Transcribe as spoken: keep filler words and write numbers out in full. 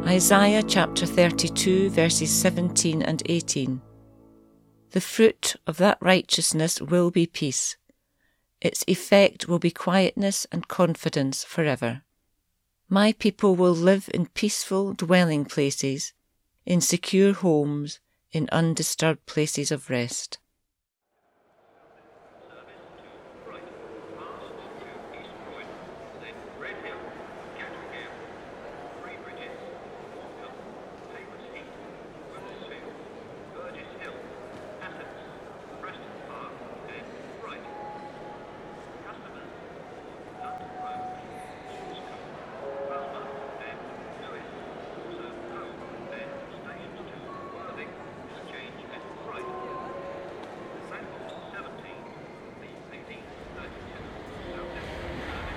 Isaiah chapter thirty-two, verses seventeen and eighteen. The fruit of that righteousness will be peace. Its effect will be quietness and confidence forever. My people will live in peaceful dwelling places, in secure homes, in undisturbed places of rest.